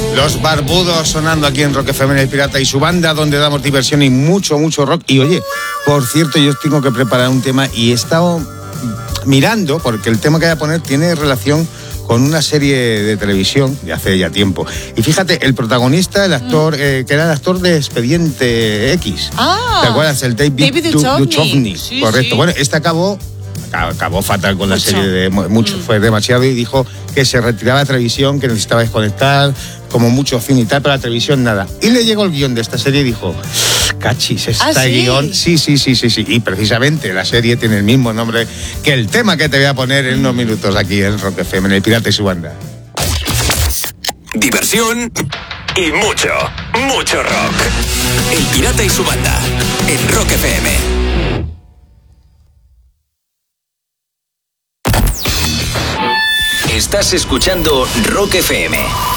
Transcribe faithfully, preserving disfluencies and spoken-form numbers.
Los barbudos sonando aquí en Rock F M, El Pirata y su banda, donde damos diversión y mucho, mucho rock. Y oye, por cierto, yo tengo que preparar un tema y he estado mirando, porque el tema que voy a poner tiene relación con una serie de televisión de hace ya tiempo. Y fíjate, el protagonista, el actor, mm. eh, que era el actor de Expediente X. Ah, ¿te acuerdas? El David, David Duchovny. Duchovny. Sí, correcto. Sí. Bueno, este acabó... acabó fatal con la mucho. serie de mucho, mm. fue demasiado, y dijo que se retiraba de televisión, que necesitaba desconectar, como mucho fin y tal, pero la televisión nada. Y le llegó el guión de esta serie y dijo, cachis, este ¿Ah, sí? guión, sí, sí, sí, sí, sí, y precisamente la serie tiene el mismo nombre que el tema que te voy a poner en unos minutos aquí en Rock F M, en El Pirata y su banda. Diversión y mucho, mucho rock. El Pirata y su banda, en Rock F M. Estás escuchando Rock F M.